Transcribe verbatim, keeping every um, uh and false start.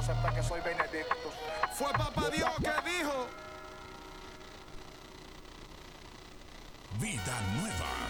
acepta que soy Benedicto. Fue papá Dios que dijo. Vida nueva.